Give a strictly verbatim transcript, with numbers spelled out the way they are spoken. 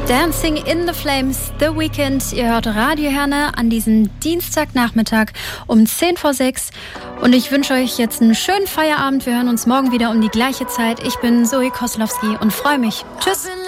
Dancing in the Flames, The Weeknd. Ihr hört Radio Herne an diesem Dienstagnachmittag um zehn vor sechs. Und ich wünsche euch jetzt einen schönen Feierabend. Wir hören uns morgen wieder um die gleiche Zeit. Ich bin Zoe Koslowski und freue mich. Tschüss.